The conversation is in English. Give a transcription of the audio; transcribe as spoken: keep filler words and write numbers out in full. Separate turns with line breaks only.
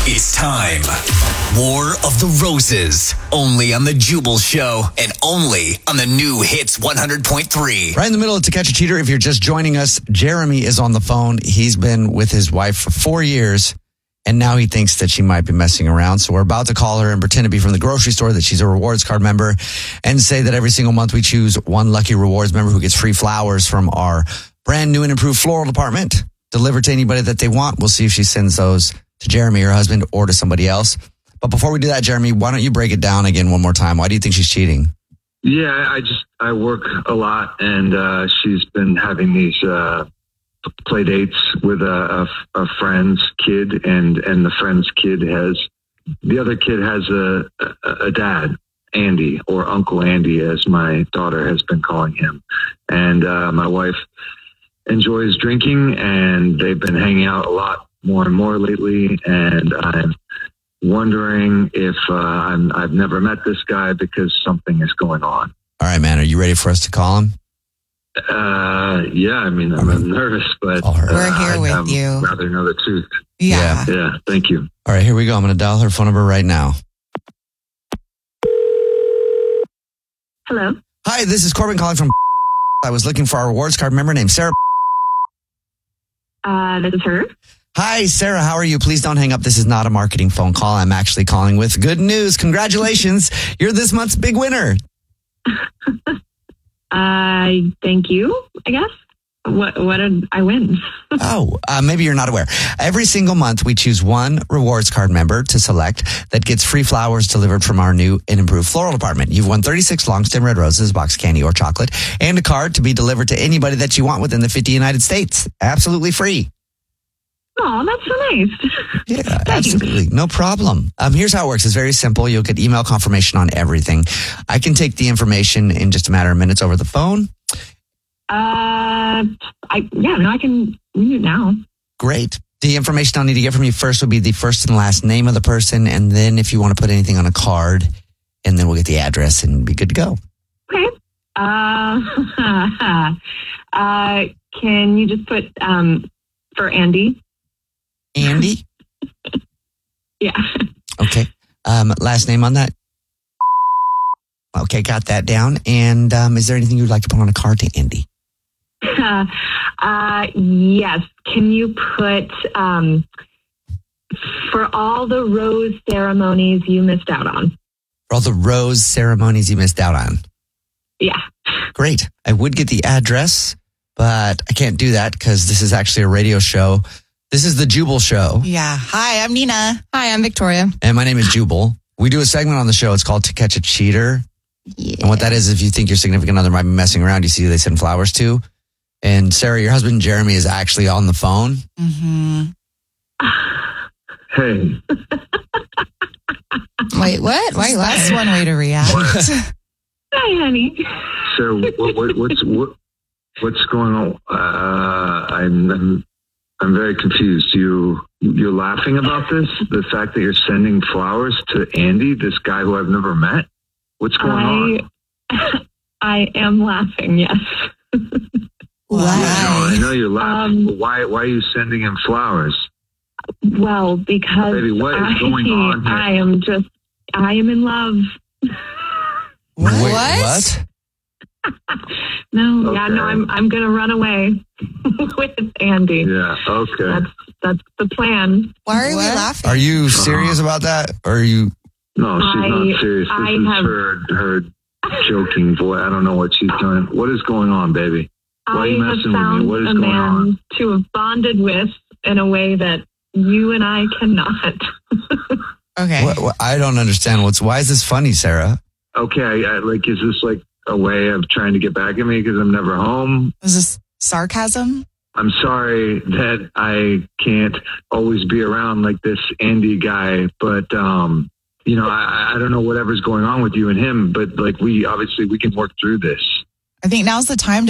It's time. War of the Roses. Only on The Jubal Show and only on the new Hits one hundred point three.
Right in the middle of To Catch a Cheater. If you're just joining us, Jeremy is on the phone. He's been with his wife for four years, and now he thinks that she might be messing around. So we're about to call her and pretend to be from the grocery store, that she's a rewards card member, and say that every single month we choose one lucky rewards member who gets free flowers from our brand new and improved floral department, delivered to anybody that they want. We'll see if she sends those to Jeremy, her husband, or to somebody else. But before we do that, Jeremy, why don't you break it down again one more time? Why do you think she's cheating?
Yeah, I just, I work a lot, and uh, she's been having these uh, play dates with a, a, a friend's kid, and, and the friend's kid has, the other kid has a, a, a dad, Andy, or Uncle Andy, as my daughter has been calling him. And uh, my wife enjoys drinking, and they've been hanging out a lot more and more lately, and I'm wondering if uh, I'm, I've never met this guy because something is going on.
All right, man. Are you ready for us to call him?
Uh, yeah, I mean, I'm, I'm nervous, but uh,
we're here
I'd,
with
I'd
you.
rather know the truth.
Yeah.
Yeah, thank you.
All right, here we go. I'm going to dial her phone number right now.
Hello.
Hi, this is Corbin calling from I was looking for our rewards card member named Sarah.
Uh, this is her.
Hi, Sarah. How are you? Please don't hang up. This is not a marketing phone call. I'm actually calling with good news. Congratulations. You're this month's big winner.
Uh, thank you, I guess. What, what did I win?
Oh, uh, maybe you're not aware. Every single month, we choose one rewards card member to select that gets free flowers delivered from our new and improved floral department. You've won thirty-six long stem red roses, box candy, or chocolate, and a card to be delivered to anybody that you want within the fifty United States. Absolutely free.
Oh, that's so nice.
Yeah, absolutely. No problem. Um, here's how it works. It's very simple. You'll get email confirmation on everything. I can take the information in just a matter of minutes over the phone.
Uh, I yeah, no, I can read it now.
Great. The information I'll need to get from you first will be the first and last name of the person, and then if you want to put anything on a card, and then we'll get the address and be good to go.
Okay. Uh, uh, can you just put um for Andy?
Andy?
Yeah.
Okay. Um, last name on that? Okay, got that down. And um, is there anything you'd like to put on a card to Andy?
Uh, uh, yes. Can you put um, for all the rose ceremonies you missed out on?
For all the rose ceremonies you missed out on.
Yeah.
Great. I would get the address, but I can't do that because this is actually a radio show. This is the Jubal Show.
Yeah. Hi, I'm Nina.
Hi, I'm Victoria.
And my name is Jubal. We do a segment on the show. It's called To Catch a Cheater.
Yeah.
And what that is, if you think your significant other might be messing around, you see who they send flowers to. And Sarah, your husband Jeremy is actually on the phone.
Mm-hmm.
Hey,
Wait, what? Why are you
That's
laughing?
one way to react.
Hi, honey.
so what, what, what's what, what's going on? Uh, I'm, I'm I'm very confused. You you're laughing about this? The fact that you're sending flowers to Andy, this guy who I've never met? What's going on?
I, I am laughing, yes.
Why?
No, I know you're laughing,
Um,
but why why are you sending him flowers?
Well, because
Baby, what is
I,
going on here?
I am just, I am in love.
What?
Wait,
What?
No, yeah,
Okay.
no, I'm I'm gonna run away with Andy.
Yeah, okay.
That's that's the plan.
Why are
What?
we laughing?
Are you serious about that? Or are you...
No, she's
I-
not serious. This
I
is
have-
her her joking voice. I don't know what she's doing. What is going on, baby? Why are
I
you
have
messing with me?
found
What is
a
going
man
on?
to have bonded with in a way that you and I cannot.
Okay.
What, what, I don't understand. What's Why is this funny, Sarah?
Okay, I, like, is this like a way of trying to get back at me because I'm never home?
Is this sarcasm?
I'm sorry that I can't always be around like this Andy guy, but um, you know, I, I don't know whatever's going on with you and him, but like we obviously we can work through this.
I think now's the time to